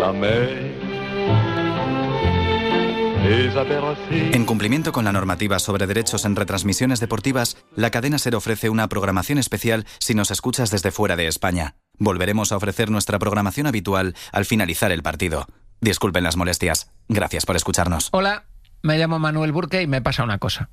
la mer. En cumplimiento con la normativa sobre derechos en retransmisiones deportivas, la cadena SER ofrece una programación especial si nos escuchas desde fuera de España. Volveremos a ofrecer nuestra programación habitual al finalizar el partido. Disculpen las molestias. Gracias por escucharnos. Hola, me llamo Manuel Burke y me pasa una cosa.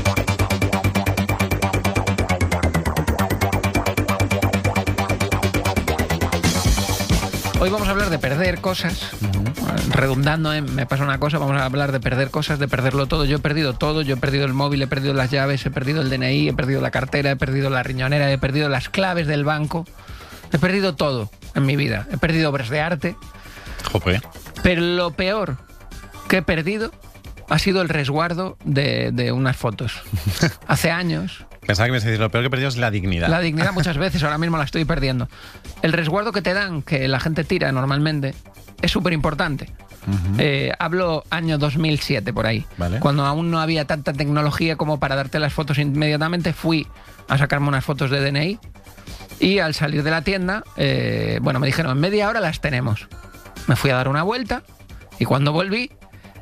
Hoy vamos a hablar de perder cosas. Redundando en me pasa una cosa, vamos a hablar de perder cosas, de perderlo todo. Yo he perdido todo, yo he perdido el móvil, he perdido las llaves, he perdido el DNI, he perdido la cartera, he perdido la riñonera, he perdido las claves del banco. He perdido todo en mi vida. He perdido obras de arte. Jope. Pero lo peor que he perdido ha sido el resguardo de unas fotos. Hace años... Pensaba que me ibas a decir, lo peor que he perdido es la dignidad. La dignidad muchas veces, ahora mismo la estoy perdiendo. El resguardo que te dan, que la gente tira normalmente, es súper importante. Hablo año 2007, por ahí. Vale. Cuando aún no había tanta tecnología como para darte las fotos inmediatamente, fui a sacarme unas fotos de DNI y al salir de la tienda, me dijeron, en media hora las tenemos. Me fui a dar una vuelta y cuando volví,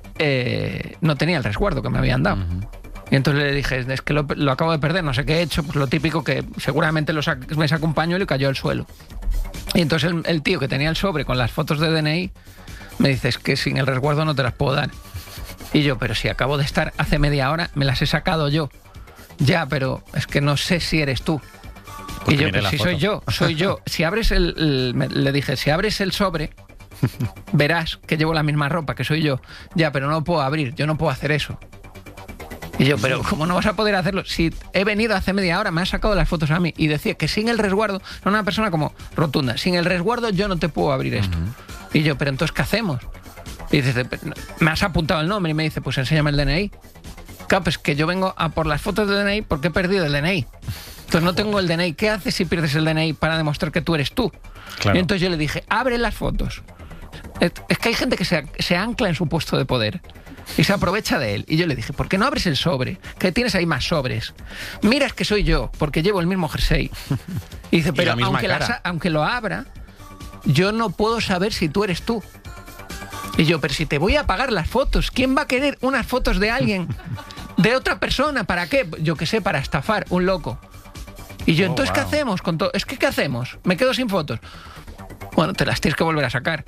no tenía el resguardo que me habían dado. Y entonces le dije, es que lo acabo de perder, no sé qué he hecho, pues lo típico que seguramente me sacó un pañuelo y cayó al suelo. Y entonces el tío que tenía el sobre con las fotos de DNI me dice, es que sin el resguardo no te las puedo dar. Y yo, pero si acabo de estar hace media hora, me las he sacado yo. Ya, pero es que no sé si eres tú. Porque y yo, pero si soy yo. Si abres le dije, si abres el sobre, verás que llevo la misma ropa, que soy yo. Ya, pero no lo puedo abrir, yo no puedo hacer eso. Y yo, pero ¿cómo no vas a poder hacerlo? Si he venido hace media hora, me has sacado las fotos a mí y decía que sin el resguardo, era una persona como rotunda, sin el resguardo yo no te puedo abrir esto. Y yo, pero entonces, ¿qué hacemos? Y dice, me has apuntado el nombre y me dice, pues enséñame el DNI. Claro, pues que yo vengo a por las fotos del DNI porque he perdido el DNI. Entonces no tengo el DNI. ¿Qué haces si pierdes el DNI para demostrar que tú eres tú? Claro. Y entonces yo le dije, abre las fotos. Es que hay gente que se ancla en su puesto de poder y se aprovecha de él. Y yo le dije, ¿por qué no abres el sobre? Que tienes ahí más sobres. Miras que soy yo, porque llevo el mismo jersey. Y dice, pero aunque lo abra, yo no puedo saber si tú eres tú. Y yo, pero si te voy a pagar las fotos, ¿quién va a querer unas fotos de alguien, de otra persona? ¿Para qué? Yo qué sé, para estafar, un loco. Y yo, entonces, ¿qué hacemos con todo? Es que, ¿qué hacemos? Me quedo sin fotos. Bueno, te las tienes que volver a sacar.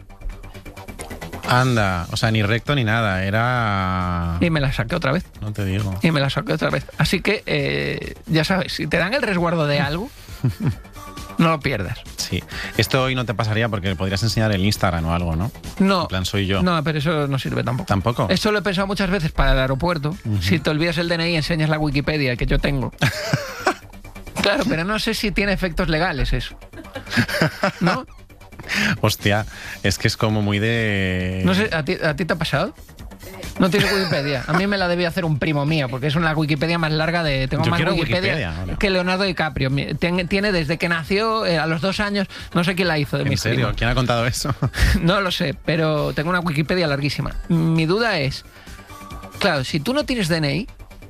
Anda, o sea, ni recto ni nada, era... Y me la saqué otra vez. No te digo. Y me la saqué otra vez. Así que, ya sabes, si te dan el resguardo de algo, no lo pierdas. Sí. Esto hoy no te pasaría porque podrías enseñar el Instagram o algo, ¿no? No. En plan, soy yo. No, pero eso no sirve tampoco. ¿Tampoco? Esto lo he pensado muchas veces para el aeropuerto. Si te olvidas el DNI, enseñas la Wikipedia que yo tengo. Claro, pero no sé si tiene efectos legales eso. ¿No? Hostia, es que es como muy de... No sé, ¿a ti te ha pasado? No tienes Wikipedia. A mí me la debía hacer un primo mío, porque es una Wikipedia más larga de... Tengo Yo más quiero Wikipedia vale. que Leonardo DiCaprio. Tiene desde que nació, a los 2 años, no sé quién la hizo de mis ¿En serio? primos. ¿Quién ha contado eso? No lo sé, pero tengo una Wikipedia larguísima. Mi duda es, claro, si tú no tienes DNI,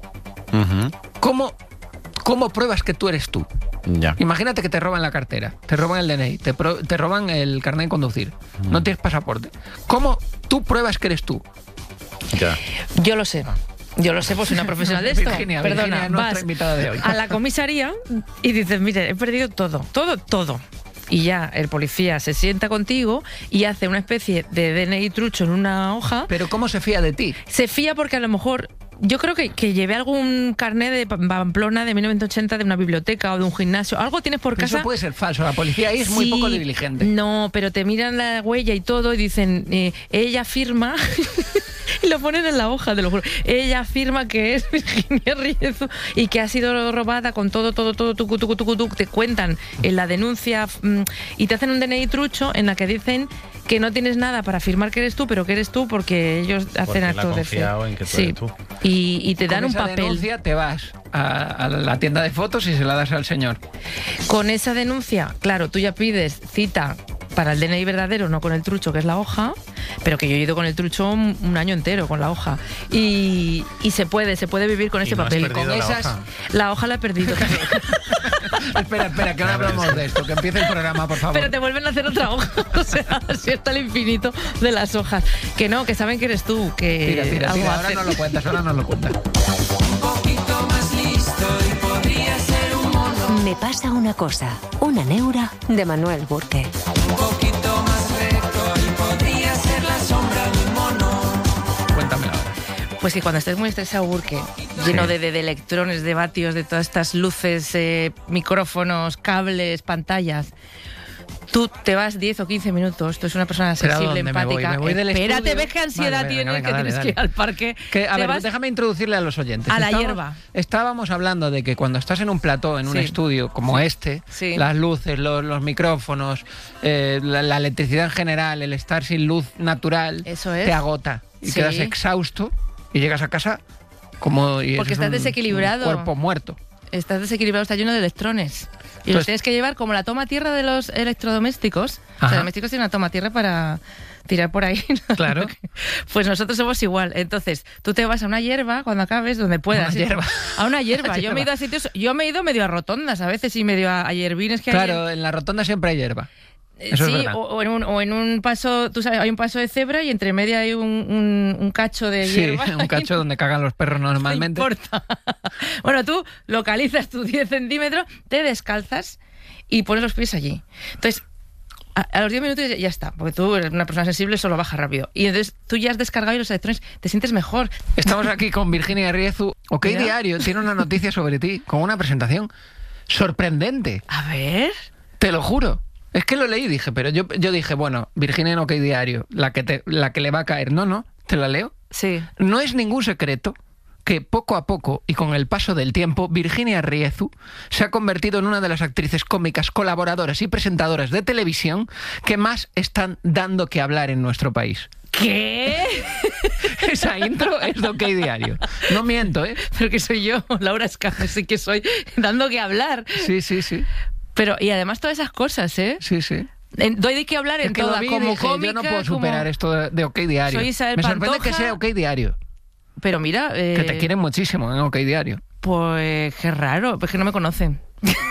¿cómo pruebas que tú eres tú? Ya. Imagínate que te roban la cartera, te roban el DNI, te roban el carnet de conducir, no tienes pasaporte. ¿Cómo tú pruebas que eres tú? Ya. Yo lo sé, pues soy una profesional de esto. Virginia, Perdona, nuestra vas invitada de hoy. a la comisaría y dices, mire, he perdido todo. Y ya el policía se sienta contigo y hace una especie de DNI trucho en una hoja. Pero ¿cómo se fía de ti? Se fía porque a lo mejor... Yo creo que llevé algún carnet de Pamplona de 1980 de una biblioteca o de un gimnasio. Algo tienes por casa. Eso puede ser falso. La policía ahí es muy poco diligente. No, pero te miran la huella y todo y dicen, ella firma... Y lo ponen en la hoja, te lo juro. Ella afirma que es Virginia Riezo y que ha sido robada con todo, tucu. Te cuentan en la denuncia y te hacen un DNI trucho en la que dicen que no tienes nada para afirmar que eres tú, pero que eres tú porque ellos hacen acto de fe. En que tú eres tú. Y te dan un papel. Con esa denuncia te vas a la tienda de fotos y se la das al señor. Con esa denuncia, claro, tú ya pides cita para el DNI verdadero, no con el trucho, que es la hoja, pero que yo he ido con el trucho un año entero, con la hoja. Y se puede vivir con ese papel. ¿Has perdido con la esas, hoja? La hoja la he perdido también. Espera, que ahora hablamos de esto. Que empiece el programa, por favor. Pero te vuelven a hacer otra hoja. O sea, así está el infinito de las hojas. Que no, que saben que eres tú. Que Tira. algo Ahora haces. no lo cuentas. Un poquito más listo y podría ser un mono. Me pasa una cosa, una neura de Manuel Burke. Un poquito más recto y podría ser la sombra de un mono. Cuéntamelo ahora. Pues que cuando estés muy estresado, Burke, lleno de electrones, de vatios, de todas estas luces, micrófonos, cables, pantallas, tú te vas 10 o 15 minutos, tú eres una persona ¿Pero a sensible, dónde me voy? empática. ¿Me voy del Espérate, estudio? ves qué ansiedad Vale, tienes, venga, que dale, tienes que ir al parque. A Te ver, vas déjame introducirle a los oyentes. a la hierba. Estábamos hablando de que cuando estás en un plató, en un Sí. estudio como este, Sí. las luces, los micrófonos, la electricidad en general, el estar sin luz natural, Eso es. te agota y Sí. quedas exhausto y llegas a casa como... y Porque eres estás un desequilibrado. cuerpo muerto. Estás desequilibrado, está lleno de electrones. Y los Entonces- tienes que llevar como la toma tierra de los electrodomésticos. O Ajá. sea, los domésticos tienen una toma tierra para tirar por ahí. ¿no? Claro. Pues nosotros somos igual. Entonces, tú te vas a una hierba cuando acabes, donde puedas. Una hierba. A una hierba. Una Yo me he hierba. ido a sitios, yo me he ido medio a rotondas a veces y medio a hierbines que hay. Claro, en la rotonda siempre hay hierba. Eso Sí, es verdad. o en un paso, tú sabes, hay un paso de cebra y entre medio hay un cacho de Sí, hierba. un cacho donde cagan los perros normalmente. No importa. Bueno, tú localizas tus 10 centímetros, te descalzas y pones los pies allí. Entonces, a los 10 minutos ya está, porque tú eres una persona sensible, solo baja rápido. Y entonces tú ya has descargado y los electrones, te sientes mejor. Estamos aquí con Virginia Riezu. OK Mira. Diario tiene una noticia sobre ti, con una presentación sorprendente. A ver. Te lo juro. Es que lo leí y dije, pero yo dije, bueno, Virginia en OK Diario, la que le va a caer. No, te la leo. Sí. No es ningún secreto que poco a poco y con el paso del tiempo, Virginia Riezu se ha convertido en una de las actrices cómicas, colaboradoras y presentadoras de televisión que más están dando que hablar en nuestro país. ¿Qué? Esa intro es de OK Diario. No miento, ¿eh? Pero que soy yo, Laura Escame, sí que soy, dando que hablar. Sí. Pero, y además todas esas cosas, ¿eh? Sí. Doy de qué hablar en Es que lo toda, vi y como dije, cómica, yo no puedo como- superar esto de OK Diario. Soy Isabel Me sorprende Pantoja. que sea OK Diario, Pero mira... que te quieren muchísimo en OK Diario. Pues qué raro, pues que no me conocen.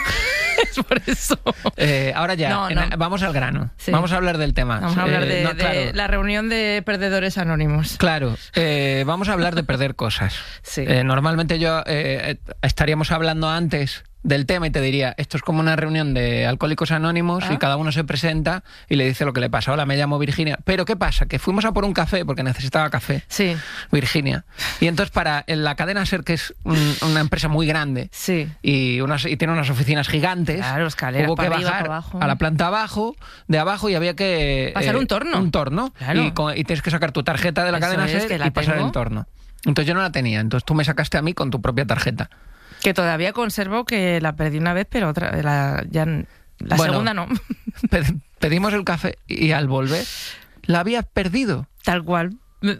Es por eso. Ahora ya, No. vamos al grano. Sí. Vamos a hablar del tema. Vamos a hablar de claro. la reunión de perdedores anónimos. Claro, vamos a hablar de perder cosas. Sí. Normalmente yo estaríamos hablando antes del tema y te diría, esto es como una reunión de alcohólicos anónimos y cada uno se presenta y le dice lo que le pasa. Hola, me llamo Virginia. Pero ¿qué pasa? Que fuimos a por un café porque necesitaba café. Sí, Virginia. Y entonces en la cadena SER, que es una empresa muy grande sí. y tiene unas oficinas gigantes, Claro, escaleras hubo que para arriba, bajar para abajo. a la planta de abajo y había que... Pasar un torno. Un torno. Claro. Y tienes que sacar tu tarjeta de la Eso cadena es, SER que la y pasar tengo. el torno. Entonces yo no la tenía. Entonces tú me sacaste a mí con tu propia tarjeta. Que todavía conservo que la perdí una vez, pero otra, la Bueno. segunda no. Pedimos el café y al volver la había perdido. Tal cual.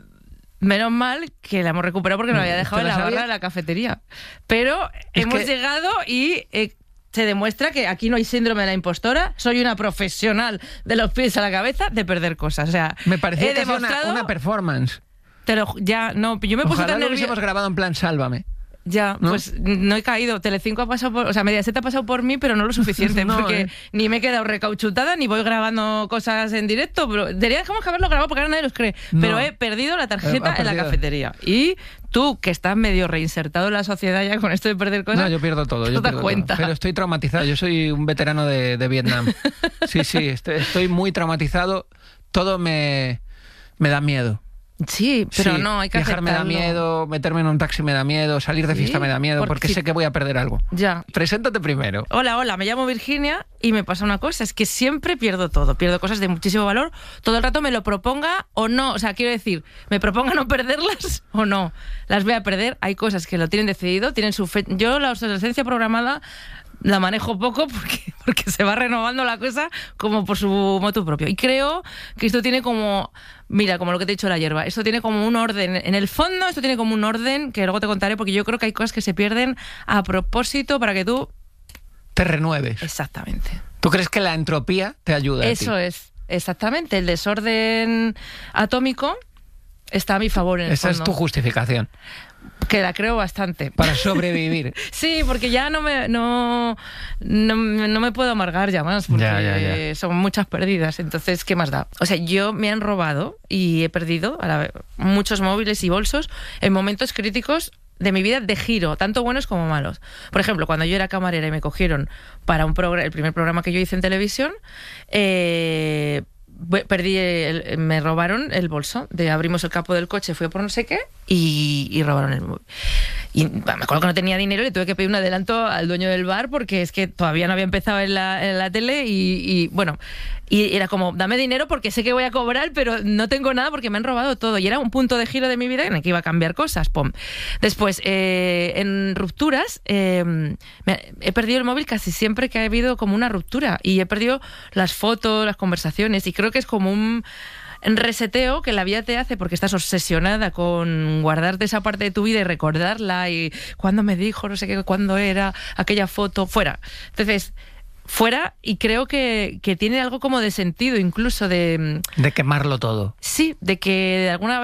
Menos mal que la hemos recuperado porque nos la había dejado ¿Te en la la barra sabías? de la cafetería. Pero Es hemos que- llegado y se demuestra que aquí no hay síndrome de la impostora. Soy una profesional de los pies a la cabeza de perder cosas. O sea, Me parecía he que hacía demostrado... una performance. ya, no, yo me puse Ojalá tan lo nerviosa. hubiésemos grabado en plan Sálvame. Ya, ¿No? pues no he caído. Telecinco ha pasado por... O sea, Mediaset ha pasado por mí, pero no lo suficiente. No, porque ni me he quedado recauchutada, ni voy grabando cosas en directo. Pero deberíamos haberlo grabado porque ahora nadie los cree. No. Pero he perdido la tarjeta Ha en la perdido. cafetería. Y tú, que estás medio reinsertado en la sociedad ya con esto de perder cosas... No, yo pierdo todo. ¿te Yo das pierdo cuenta? todo. Pero estoy traumatizado. Yo soy un veterano de Vietnam. Sí, estoy muy traumatizado. Todo me da miedo. Sí, pero Sí, no, hay que viajar me da aceptarlo. miedo, meterme en un taxi me da miedo, salir de Sí, fiesta me da miedo, porque si- sé que voy a perder algo. Ya. Preséntate primero. Hola, me llamo Virginia y me pasa una cosa, es que siempre pierdo todo, pierdo cosas de muchísimo valor, todo el rato me lo proponga o no, o sea, quiero decir, me proponga no perderlas o no, las voy a perder, hay cosas que lo tienen decidido, tienen su fe... Yo la obsolescencia programada la manejo poco porque se va renovando la cosa como por su motu propio. Y creo que esto tiene como, mira, como lo que te he dicho de la hierba, esto tiene como un orden, en el fondo esto tiene como un orden que luego te contaré porque yo creo que hay cosas que se pierden a propósito para que tú... Te renueves. Exactamente. ¿Tú crees que la entropía te ayuda a ti? Eso es, exactamente. El desorden atómico está a mi favor en el Esa fondo. es tu justificación. Que la creo bastante. Para sobrevivir. Sí, porque ya no me puedo amargar ya más, porque Ya. son muchas pérdidas. Entonces, ¿qué más da? O sea, yo me han robado y he perdido muchos móviles y bolsos en momentos críticos de mi vida de giro, tanto buenos como malos. Por ejemplo, cuando yo era camarera y me cogieron para el primer programa que yo hice en televisión, me robaron el bolso. Abrimos el capó del coche, fui a por no sé qué y robaron el móvil. Y me acuerdo que no tenía dinero y le tuve que pedir un adelanto al dueño del bar porque es que todavía no había empezado en la tele y bueno, y era como, dame dinero porque sé que voy a cobrar, pero no tengo nada porque me han robado todo. Y era un punto de giro de mi vida en el que iba a cambiar cosas. ¡Pum! Después, en rupturas, he perdido el móvil casi siempre que ha habido como una ruptura. Y he perdido las fotos, las conversaciones. Y creo que es como un reseteo que la vida te hace porque estás obsesionada con guardarte esa parte de tu vida y recordarla. Y cuándo me dijo, no sé qué, cuándo era aquella foto, fuera. Entonces, fuera, y creo que tiene algo como de sentido, incluso de quemarlo todo. Sí, de que de alguna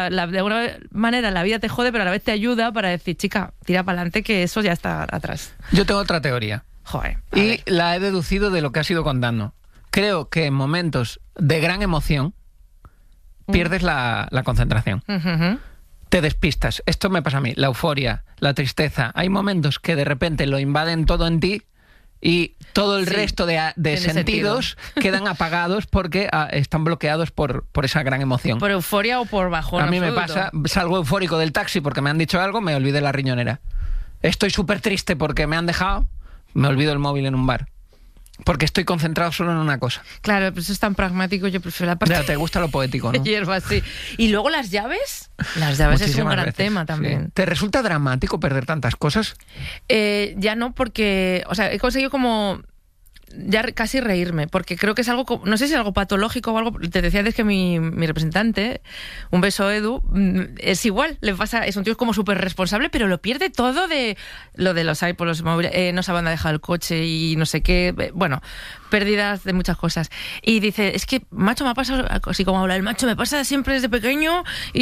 manera la vida te jode, pero a la vez te ayuda para decir, chica, tira para adelante que eso ya está atrás. Yo tengo otra teoría. Joder. Y la he deducido de lo que has ido contando. Creo que en momentos de gran emoción pierdes la concentración. Uh-huh. Te despistas. Esto me pasa a mí. La euforia, la tristeza. Hay momentos que de repente lo invaden todo en ti y todo el resto de sentidos quedan apagados porque están bloqueados por esa gran emoción. ¿Por euforia o por bajón? A mí absoluto? me pasa, salgo eufórico del taxi porque me han dicho algo, me olvidé la riñonera. Estoy súper triste porque me han dejado, me olvido el móvil en un bar. Porque estoy concentrado solo en una cosa. Claro, pero eso es tan pragmático, yo prefiero la parte... Ya, te gusta lo poético, ¿no? Hierba, sí. Y luego las llaves. Las llaves es un gran tema también. Sí. ¿Te resulta dramático perder tantas cosas? Ya no, porque... O sea, he conseguido como... ya casi reírme, porque creo que es algo, no sé si es algo patológico o algo. Te decía antes que mi representante, un beso Edu, es igual, le pasa, es un tío como súper responsable, pero lo pierde todo de lo de los iPods, los móviles, no sabe dónde ha dejado el coche y no sé qué, bueno, pérdidas de muchas cosas. Y dice, es que, macho, me ha pasado, así como habla el macho, me pasa siempre desde pequeño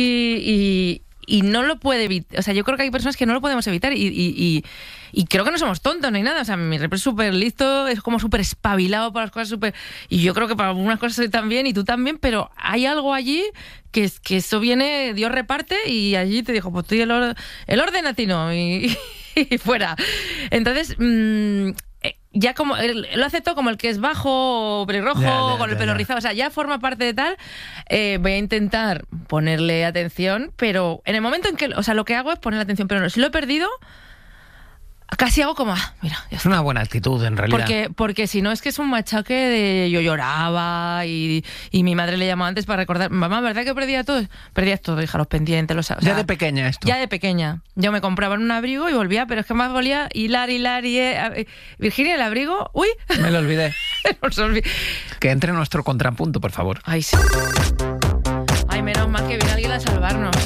y no lo puede evitar. O sea, yo creo que hay personas que no lo podemos evitar y creo que no somos tontos ni nada. O sea, mi repre es súper listo, es como súper espabilado para las cosas, súper... Y yo creo que para algunas cosas soy también y tú también, pero hay algo allí que eso viene, Dios reparte y allí te dijo, pues tú y el orden a ti no y fuera. Entonces... ya como lo acepto como el que es bajo o pelirrojo con el pelo rizado, o sea, ya forma parte de tal. Voy a intentar ponerle atención, pero en el momento en que, o sea, lo que hago es ponerle atención, pero no, si lo he perdido, casi hago como, mira, ya está. Es una buena actitud, en realidad. Porque si no, es que es un machaque de yo lloraba y mi madre le llamaba antes para recordar, mamá, ¿verdad que perdías todo? Perdías todo, hija, los pendientes, los... O sea, ya de pequeña esto. Ya de pequeña. Yo me compraba un abrigo y volvía, pero es que más volía hilar, Virginia, el abrigo... ¡Uy! Me lo olvidé. Que entre nuestro contrapunto, por favor. Ay, sí. Ay, menos mal que viene alguien a salvarnos.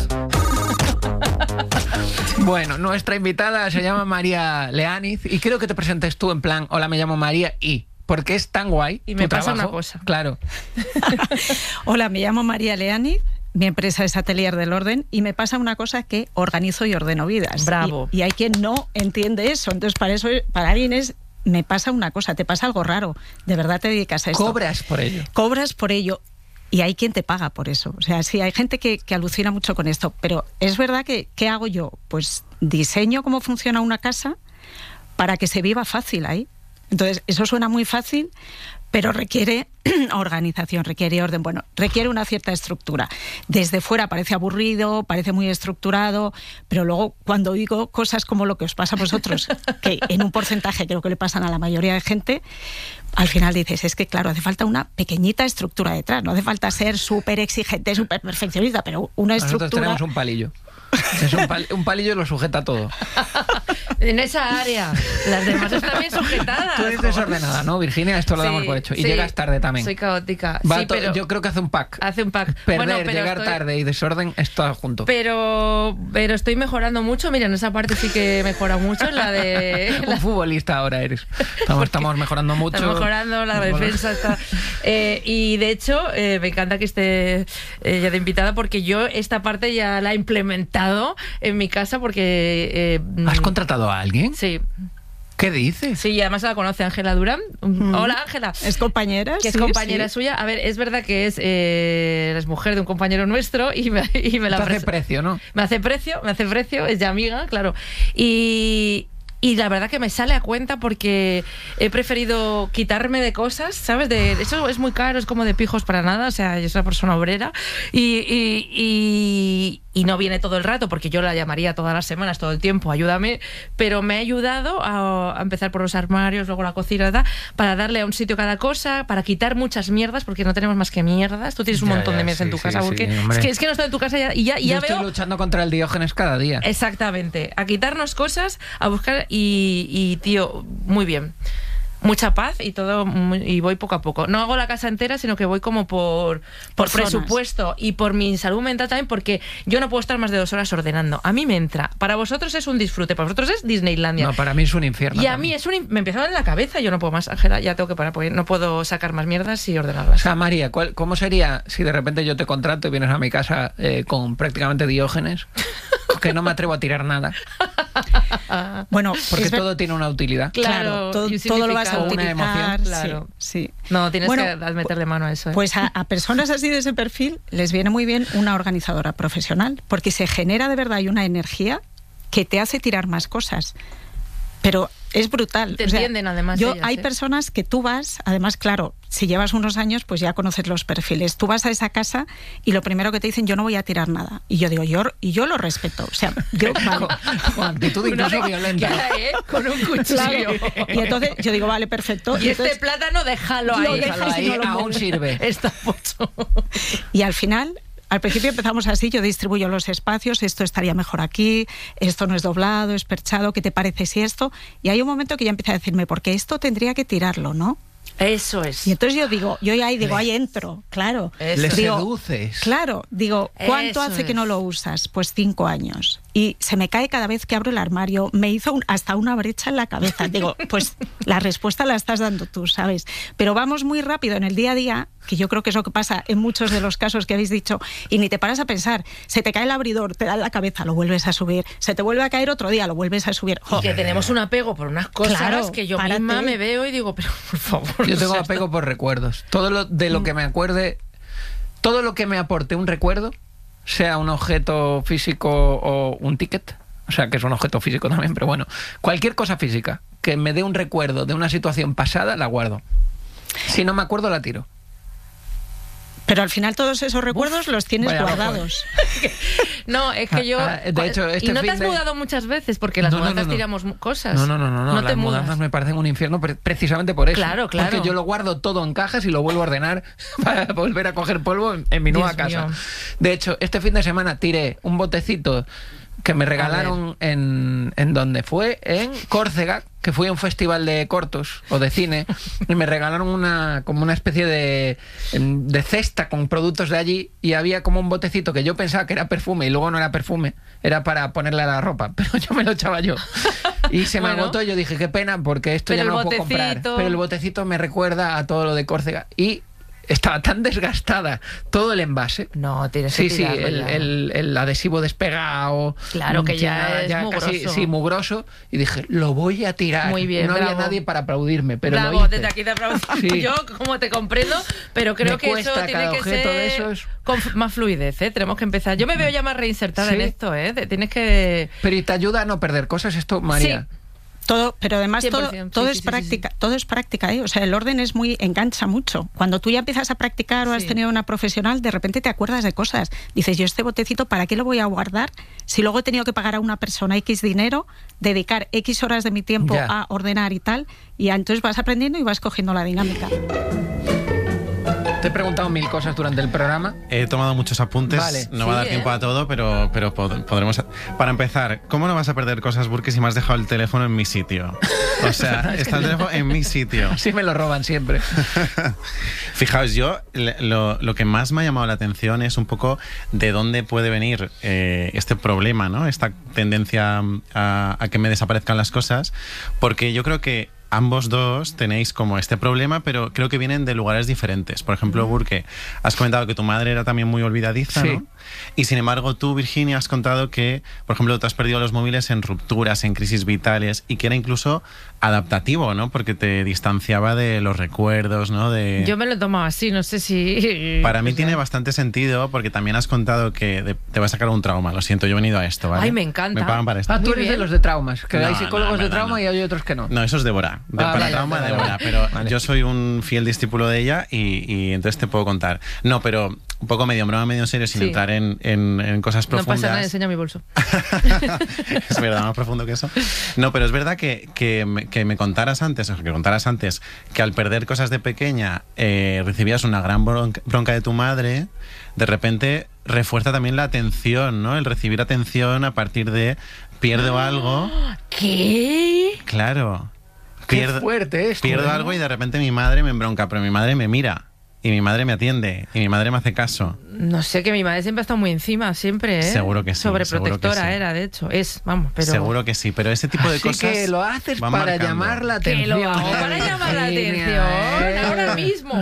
Bueno, nuestra invitada se llama María Leániz y creo que te presentes tú en plan, hola, me llamo María y... Porque es tan guay. Y me pasa una cosa. Claro. Hola, me llamo María Leániz, mi empresa es Atelier del Orden y me pasa una cosa que organizo y ordeno vidas. Bravo. Y hay quien no entiende eso. Entonces, para alguien me pasa una cosa, te pasa algo raro. De verdad te dedicas a esto. Cobras por ello. Cobras por ello. Y hay quien te paga por eso. O sea, sí, hay gente que alucina mucho con esto. Pero es verdad que, ¿qué hago yo? Pues diseño cómo funciona una casa para que se viva fácil ahí. Entonces, eso suena muy fácil, pero requiere organización, requiere orden, bueno, requiere una cierta estructura. Desde fuera parece aburrido, parece muy estructurado, pero luego cuando digo cosas como lo que os pasa a vosotros, que en un porcentaje creo que le pasan a la mayoría de gente, al final dices, es que claro, hace falta una pequeñita estructura detrás, no hace falta ser súper exigente, súper perfeccionista, pero una estructura... Nosotros tenemos un palillo. Es un palillo lo sujeta todo. En esa área. Las demás están bien sujetadas. Tú eres desordenada, ¿no, Virginia? Esto lo Sí, damos por hecho. Y sí. llegas tarde también. Soy caótica. Va Sí, pero yo creo que hace un pack. hace un pack. Perder, Bueno, pero llegar estoy- tarde y desorden es todo junto. Pero estoy mejorando mucho. Mira, en esa parte sí que he mejorado mucho. En la de... Un futbolista ahora eres. Estamos mejorando mucho. Estamos mejorando, la Bueno. defensa está... y de hecho, me encanta que esté ya de invitada porque yo esta parte ya la he implementado en mi casa porque... ¿Has contratado a alguien? Sí, ¿Qué dices? sí, y además la conoce Ángela Durán. Hola, Ángela. ¿Es compañera? Que es Sí, compañera sí. suya. A ver, es verdad que es mujer de un compañero nuestro y me la Te hace pres- precio, ¿no? me hace precio, es ya amiga, claro. Y la verdad que me sale a cuenta porque he preferido quitarme de cosas, ¿sabes? Eso es muy caro, es como de pijos para nada, o sea, yo soy una persona obrera y no viene todo el rato porque yo la llamaría todas las semanas, todo el tiempo, ayúdame, pero me ha ayudado a empezar por los armarios, luego la cocina, ¿verdad? Para darle a un sitio cada cosa, para quitar muchas mierdas, porque no tenemos más que mierdas. Tú tienes un Ya, montón de ya, mierdas en sí, tu sí, casa, sí, porque hombre. es que no estoy en tu casa y ya Yo veo... estoy luchando contra el Diógenes cada día. Exactamente, a quitarnos cosas, a buscar y tío, muy bien. Mucha paz y todo, y voy poco a poco. No hago la casa entera, sino que voy como por Por zonas. presupuesto y por mi salud mental también, porque yo no puedo estar más de 2 horas ordenando. A mí me entra. Para vosotros es un disfrute, para vosotros es Disneylandia. No, para mí es un infierno. Y a también. mí me empieza a dar en la cabeza, yo no puedo más, Ángela, ya tengo que parar, porque no puedo sacar más mierdas y ordenarlas. O sea, María, ¿cómo sería si de repente yo te contrato y vienes a mi casa con prácticamente Diógenes? Que no me atrevo a tirar nada. Bueno, Porque es ver- todo tiene una utilidad. Claro, todo, y un todo lo vas a significado. Una utilizar. emoción. Claro. Sí. No, tienes Bueno, que meterle mano a eso. ¿eh? Pues a personas así de ese perfil les viene muy bien una organizadora profesional, porque se genera de verdad una energía que te hace tirar más cosas. Pero es brutal. Te entienden, además, ellas, hay ¿eh? personas que tú vas, además, claro, si llevas unos años, pues ya conoces los perfiles. Tú vas a esa casa y lo primero que te dicen, yo no voy a tirar nada. Y yo digo, y yo lo respeto. O sea, yo... vale. Con actitud incluso violenta. Con un cuchillo. Claro. Y entonces yo digo, vale, perfecto. Y entonces- este plátano déjalo Lo ahí. dejas Déjalo y no ahí, lo aún mueves. sirve. Está pocho. Y al final, al principio empezamos así, yo distribuyo los espacios, esto estaría mejor aquí, esto no es doblado, es perchado, ¿qué te parece si esto? Y hay un momento que ya empieza a decirme, porque esto tendría que tirarlo, ¿no? Eso es. Y entonces yo ahí digo, ahí entro, claro. Eso. Le Digo, seduces. Claro, digo, ¿cuánto Eso hace que es. no lo usas? Pues 5 años. Y se me cae cada vez que abro el armario. Me hizo hasta una brecha en la cabeza. Digo, pues la respuesta la estás dando tú, ¿sabes? Pero vamos muy rápido en el día a día, que yo creo que es lo que pasa en muchos de los casos que habéis dicho, y ni te paras a pensar. Se te cae el abridor, te da en la cabeza, lo vuelves a subir. Se te vuelve a caer otro día, lo vuelves a subir. Y que tenemos un apego por unas cosas Claro, que yo párate. misma me veo y digo, pero por favor. Yo tengo o sea, apego por recuerdos. Todo lo que me acuerde, todo lo que me aporte un recuerdo, sea un objeto físico o un ticket, o sea, que es un objeto físico también, pero bueno, cualquier cosa física que me dé un recuerdo de una situación pasada, la guardo. Si no me acuerdo, la tiro. Pero al final todos esos recuerdos los tienes vaya guardados. No, es que yo. De hecho, este y no te fin has de- mudado muchas veces porque las No, no, mudanzas no, no. tiramos cosas. No, No las te mudanzas mudas. me parecen un infierno precisamente por eso. Claro, claro. Porque yo lo guardo todo en cajas y lo vuelvo a ordenar para volver a coger polvo en mi nueva Dios casa. mío. De hecho, este fin de semana tiré un botecito que me regalaron en donde fue, en Córcega, que fui a un festival de cortos o de cine, y me regalaron como una especie de cesta con productos de allí, y había como un botecito que yo pensaba que era perfume y luego no era perfume, era para ponerle a la ropa, pero yo me lo echaba yo. Y se me Bueno. agotó y yo dije, qué pena, porque esto Pero ya no el lo puedo comprar. botecito- Pero el botecito me recuerda a todo lo de Córcega. Y estaba tan desgastada todo el envase. No, tienes que Sí, sí, tirarlo ya. el adhesivo despegado. Claro, que ya nada, es mugroso. casi, sí, mugroso. Y dije, lo voy a tirar. Muy bien, no había bravo. nadie para aplaudirme, pero lo Bravo, hice. desde aquí te aplaudo. Sí. Yo, como te comprendo, pero creo Me que eso cuesta tiene cada que objeto ser de esos. con más fluidez, ¿eh? Tenemos que empezar. Yo me veo ya más reinsertada Sí. en esto, ¿eh? Tienes que... Pero y te ayuda a no perder cosas esto, María. Todo, pero además 100%, todo sí, es sí, sí, práctica, todo es práctica, ¿eh? O sea, el orden es engancha mucho. Cuando tú ya empiezas a practicar o has Sí. tenido una profesional, de repente te acuerdas de cosas. Dices, yo este botecito, ¿para qué lo voy a guardar? Si luego he tenido que pagar a una persona X dinero, dedicar X horas de mi tiempo Ya. a ordenar y tal, y entonces vas aprendiendo y vas cogiendo la dinámica. he preguntado 1000 cosas durante el programa. He tomado muchos apuntes, Vale. no va a dar Sí, tiempo a todo, pero podremos... Para empezar, ¿cómo no vas a perder cosas, Burke, si me has dejado el teléfono en mi sitio? O sea, está el teléfono en mi sitio. Así me lo roban siempre. Fijaos, yo lo que más me ha llamado la atención es un poco de dónde puede venir este problema, ¿no? Esta tendencia a que me desaparezcan las cosas, porque yo creo que ambos dos tenéis como este problema, pero creo que vienen de lugares diferentes. Por ejemplo, Burke, has comentado que tu madre era también muy olvidadiza, Sí. ¿no? Y sin embargo, tú, Virginia, has contado que, por ejemplo, te has perdido los móviles en rupturas, en crisis vitales, y que era incluso adaptativo, ¿no? Porque te distanciaba de los recuerdos, ¿no? Yo me lo he tomado así, no sé si... Para mí tiene bastante sentido, porque también has contado que te va a sacar un trauma. Lo siento, yo he venido a esto, ¿vale? Ay, me encanta. Me pagan para esto. Ah, tú Muy eres de bien. los de traumas, que No, hay no, psicólogos en de verdad trauma no. y hay otros que no. No, eso es Débora. Para vale, trauma, vale, Débora. vale. Pero Vale. yo soy un fiel discípulo de ella y entonces te puedo contar. No, pero un poco medio en broma, medio en serio, sin Sí. entrar en cosas No profundas. pasa nada, enseña mi bolso. Es verdad, más profundo que eso. No, pero es verdad que me contaras antes, que al perder cosas de pequeña recibías una gran bronca de tu madre. De repente refuerza también la atención, ¿no? El recibir atención a partir de pierdo algo. ¿Qué? Claro. Qué fuerte esto, Pierdo ¿no? algo y de repente mi madre me embronca, pero mi madre me mira. Y mi madre me atiende. Y mi madre me hace caso. No sé, que mi madre siempre ha estado muy encima, siempre, ¿eh? Seguro que sí, Sobreprotectora seguro que sí. era, de hecho. Es, vamos, pero... Seguro que sí, pero ese tipo de Así cosas... que lo haces va para marcando. llamar la Que atención. lo hago para llamar la atención. Ahora mismo.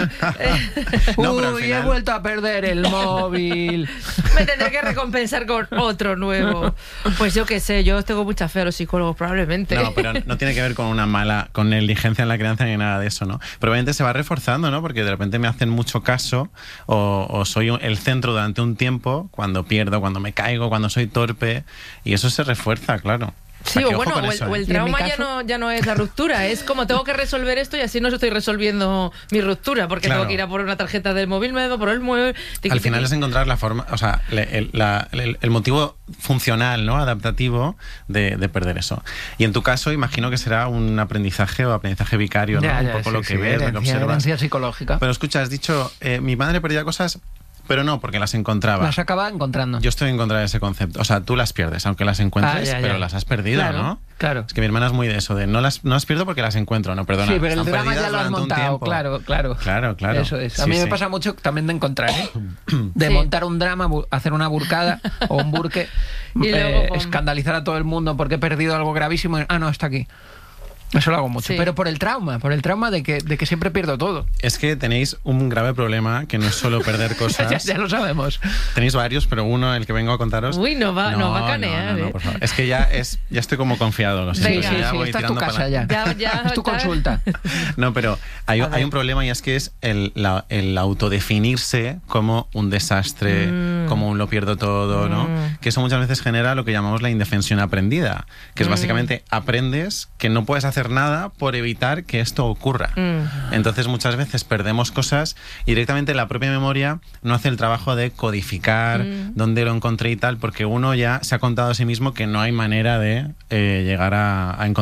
No, pero al Uy, he final- vuelto a perder el móvil. Me tendré que recompensar con otro nuevo. Pues yo qué sé, yo tengo mucha fe a los psicólogos, probablemente. No, pero no tiene que ver con negligencia en la crianza ni nada de eso, ¿no? Probablemente se va reforzando, ¿no? Porque de repente me hacen mucho caso o soy el centro durante un tiempo cuando pierdo, cuando me caigo, cuando soy torpe, y eso se refuerza, claro. Sí, sea, que o ojo bueno, con o eso, el Y en mi trauma caso- ya no es la ruptura, es como tengo que resolver esto y así no estoy resolviendo mi ruptura, porque Claro. tengo que ir a por una tarjeta del móvil, me por el móvil. Al final es encontrar la forma, o sea, el motivo funcional, ¿no? Adaptativo de perder eso. Y en tu caso, imagino que será un aprendizaje o aprendizaje vicario, ¿no? un poco lo que ves, lo que observas. herencia psicológica. Pero escucha, has dicho, mi madre perdía cosas, pero no, porque las encontraba. Las acaba encontrando. Yo estoy en contra de ese concepto. O sea, tú las pierdes, aunque las encuentres, Ah, ya, pero ya. las has perdido, Claro, ¿no? claro. Es que mi hermana es muy de eso, de no las pierdo porque las encuentro, no, perdona. Sí, pero el están drama perdidas ya lo has durante un montado, tiempo. claro. Claro. Eso es. A Sí, mí me sí. pasa mucho también de encontrar, ¿eh? De Sí. montar un drama, hacer una burcada o un burque, Y luego, pum. escandalizar a todo el mundo porque he perdido algo gravísimo. Ah, no, está aquí. Eso lo hago mucho. Sí. Pero por el trauma de que siempre pierdo todo. Es que tenéis un grave problema que no es solo perder cosas. ya lo sabemos. Tenéis varios, pero uno, el que vengo a contaros. Uy, no va a canear, No, ¿eh? por favor. Es que ya estoy como confiado, lo siento. Venga. Sí, ya sí, voy esta es tu tirando casa para- ya. Ya Es tu está. consulta. No, pero hay un problema y es que es el autodefinirse como un desastre, como un lo pierdo todo, ¿no? Que eso muchas veces genera lo que llamamos la indefensión aprendida, que es básicamente aprendes que no puedes hacer nada por evitar que esto ocurra. Entonces muchas veces perdemos cosas y directamente la propia memoria no hace el trabajo de codificar dónde lo encontré y tal, porque uno ya se ha contado a sí mismo que no hay manera de llegar a encontrar